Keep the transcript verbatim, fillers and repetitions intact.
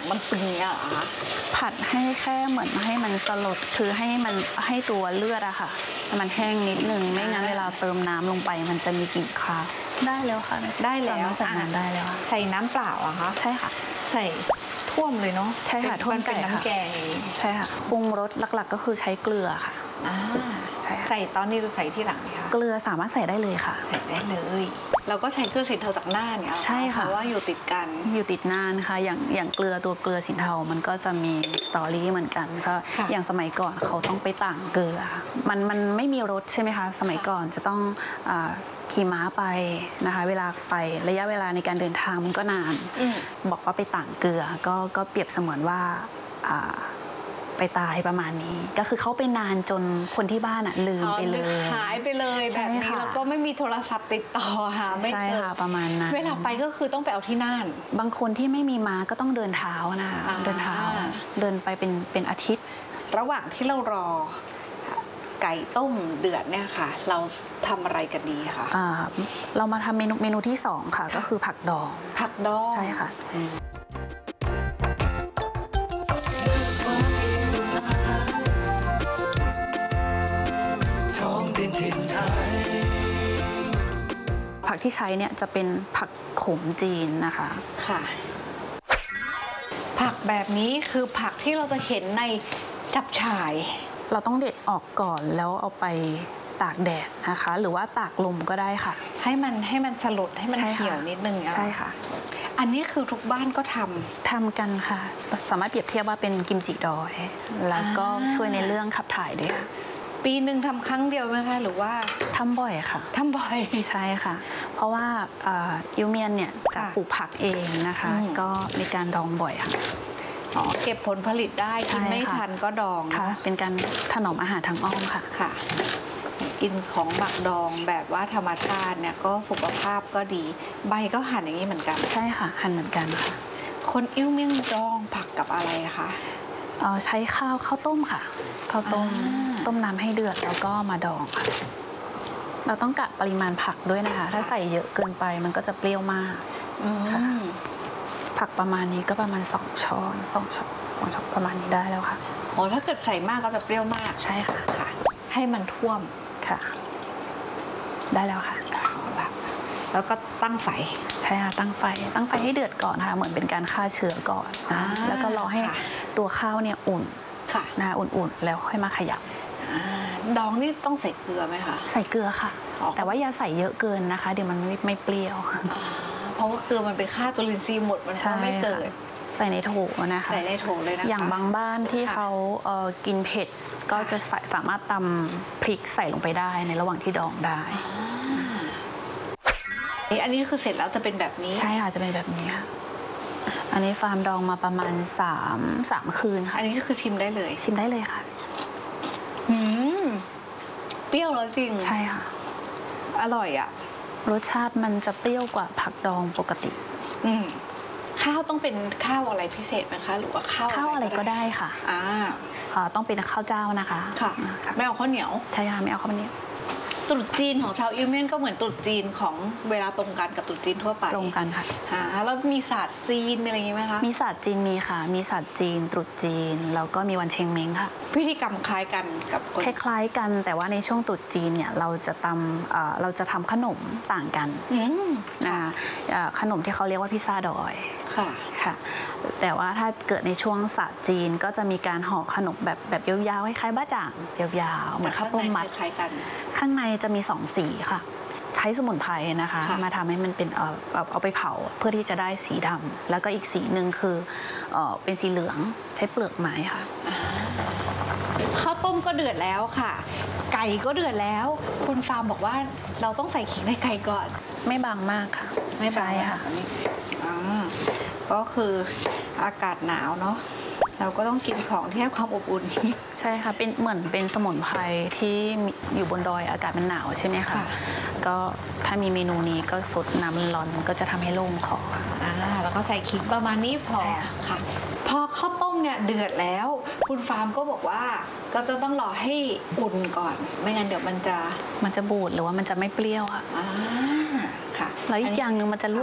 มันตึงอ่ะผัดให้แค่เหมือนให้มันสลดคือให้มันให้ตัวเลือดอะค่ะมันแห้งนิดนึงไม่งั้นเวลาเติมน้ำลงไปมันจะมีกลิ่นคาวได้แล้วค่ะได้แล้วใส่น้ำได้แล้วใส่น้ำเปล่าอะคะใช่ค่ะใส่ท่วมเลยเนาะใช่ค่ะท่วมเป็นน้ำแกงใช่ค่ะปรุงรสหลักๆก็คือใช้เกลือค่ะอ่าใช่ใส่ตอนนี้หรือใส่ที่หลังคะเกลือสามารถใส่ได้เลยค่ะใส่ได้เลยเราก็ใช้เกลือสินเทาจากน่านเนี่ยใช่ค่ะเพราะว่าอยู่ติดกันอยู่ติดน่านค่ะอย่างอย่างเกลือตัวเกลือสินเทามันก็จะมีสตอรี่เหมือนกันค่ะอย่างสมัยก่อนเขาต้องไปต่างเกลือมันมันไม่มีรถใช่ไหมคะสมัยก่อนจะต้องขี่ม้าไปนะคะเวลาไประยะเวลาในการเดินทางมันก็นานบอกว่าไปต่างเกลือก็ก็เปรียบเสมือนว่าไปตายประมาณนี้ก็คือเขาไปนานจนคนที่บ้านอะลืมไปเลยหายไปเลยแบบนี้แล้วก็ไม่มีโทรศัพท์ติดต่อหาไม่เจอใช่ค่ะประมาณนั้นเวลาไปก็คือต้องไปเอาที่น่านบางคนที่ไม่มีม้าก็ต้องเดินเท้านะคะเดินเท้าเดินไปเป็นเป็นอาทิตย์ระหว่างที่เรารอไก่ต้มเดือดเนี่ยค่ะเราทำอะไรกันดีคะเรามาทำเมนูเมนูที่สองค่ะก็คือผักดองผักดองใช่ค่ะผักที่ใช้เนี่ยจะเป็นผักโขมจีนนะคะค่ะผักแบบนี้คือผักที่เราจะเห็นในจับฉ่ายเราต้องเด็ดออกก่อนแล้วเอาไปตากแดดนะคะหรือว่าตากลมก็ได้ค่ะให้มันให้มันสลดให้มันเหี่ยวนิดนึงใช่ค่ะอันนี้คือทุกบ้านก็ทำทำกันค่ะสามารถเปรียบเทียบว่าเป็นกิมจิดอยแล้วก็ช่วยในเรื่องขับถ่ายด้วยค่ะปีหนึ่งทำครั้งเดียวไหมคะหรือว่าทำบ่อยค่ะทำบ่อยใช่ค่ะเพราะว่ายูเมียนเนี่ยจะปลูกผักเองนะคะก็มีการดองบ่อยค่ะอ๋อเก็บผลผลิตได้กินไม่ทันก็ดองค่ะเป็นการถนอมอาหารทางอ้อมค่ะค่ะกินของหมักดองแบบว่าธรรมชาติเนี่ยก็สุขภาพก็ดีใบก็หั่นอย่างนี้เหมือนกันใช่ค่ะหั่นเหมือนกันค่ะคนอิ่วเมี่ยงดองผักกับอะไรคะใช้ข้าวข้าวต้มค่ะข้าวต้มต้มน้ำให้เดือดแล้วก็มาดองค่ะเราต้องกะปริมาณผักด้วยนะคะถ้าใส่เยอะเกินไปมันก็จะเปรี้ยวมากค่ะผักประมาณนี้ก็ประมาณสองช้อนสองช้อนสองช้อนประมาณนี้ได้แล้วค่ะอ๋อถ้าเกิดใส่มากก็จะเปรี้ยวมากใช่ค่ะค่ะให้มันท่วมค่ะได้แล้วค่ะแล้วก็ตั้งไฟใช่ค่ะตั้งไฟตั้งไฟให้เดือดก่อนค่ะเหมือนเป็นการฆ่าเชื้อก่อนนะแล้วก็รอให้ตัวข้าวเนี่ยอุ่นนะคะอุ่นๆแล้วค่อยมาขยับดองนี่ต้องใส่เกลือไหมคะใส่เกลือค่ะแต่ว่าอย่าใส่เยอะเกินนะคะเดี๋ยวมันไม่ไม่เปรี้ยวเพราะว่าเกลือมันไปฆ่าจุลินทรีย์หมดมันก็ไม่เกิดใส่ในโถนะคะใส่ในโถเลยนะคะอย่างบางบ้านที่เขาเอ่อกินเผ็ดก็จะสามารถตำพริกใส่ลงไปได้ในระหว่างที่ดองได้อันนี้คือเสร็จแล้วจะเป็นแบบนี้ใช่ค่ะจะเป็นแบบนี้ค่ะอันนี้ฟาร์มดองมาประมาณสามสามคืนค่ะอันนี้คือชิมได้เลยชิมได้เลยค่ะอืมเปรี้ยวแล้วจริงใช่ค่ะอร่อยอ่ะรสชาติมันจะเปรี้ยวกว่าผักดองปกติอืมข้าวต้องเป็นข้าวอะไรพิเศษไหมคะหรือว่าข้าวข้าวอะไรก็ได้ค่ะอ่าต้องเป็นข้าวเจ้านะคะค่ะไม่เอาข้าวเหนียวใช่ค่ะไม่เอาข้าวเหนียวตรุษจีนของชาวอิวเมียนก็เหมือนตรุษจีนของเวลาตรงกันกับตรุษจีนทั่วไปตรงกันค่ะอ่าแล้วมีศาสตร์จีนอะไรอย่างงี้ไหมคะมีศาสตร์จีนมีค่ะมีศาสตร์จีนตรุษจีนแล้วก็มีวันเชงเม้งค่ะพิธีกรรมคล้ายกันกับคล้ายๆกันแต่ว่าในช่วงตรุษจีนเนี่ยเราจะทำเราจะทำขนมต่างกันนะคะขนมที่เขาเรียกว่าพิซซ่าดอยค่ะค่ะแต่ว่าถ้าเกิดในช่วงศาสตร์จีนก็จะมีการห่อขนมแบบแบบยาวๆคล้ายๆบ้าจ่างยาวๆเหมือนข้าวต้มมัดคล้ายกันข้างในจะมีสองสีค่ะใช้สมุนไพรนะคะมาทำให้มันเป็นเอ่อเอาไปเผาเพื่อที่จะได้สีดำแล้วก็อีกสีหนึ่งคือเอ่อเป็นสีเหลืองใช้เปลือกไม้ค่ะข้าวต้มก็เดือดแล้วค่ะไก่ก็เดือดแล้วคุณฟาร์มบอกว่าเราต้องใส่ขิงในไก่ก่อนไม่บางมากค่ะไม่บางค่ะก็คืออากาศหนาวเนาะเราก็ต้องกินของที่ให้ความอบอุ่นใช่ค่ะเป็นเหมือนเป็นสมุนไพรที่อยู่บนดอยอากาศมันหนาวใช่ไหมคะก็ถ้ามีเมนูนี้ก็สดน้ำร้อนก็จะทำให้โล่งคออ่าแล้วก็ใส่ขิงประมาณนี้พอค่ะพอข้าวต้มเนี่ยเดือดแล้วคุณฟาร์มก็บอกว่าก็จะต้องรอให้อุ่นก่อนไม่งั้นเดี๋ยวมันจะมันจะบูดหรือว่ามันจะไม่เปรี้ยวค่ะอ่าค่ะแล้วอีกอย่างหนึ่งมันจะ